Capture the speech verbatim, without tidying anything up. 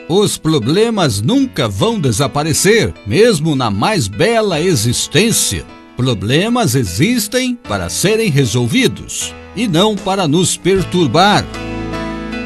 Os problemas nunca vão desaparecer, mesmo na mais bela existência. Problemas existem para serem resolvidos e não para nos perturbar.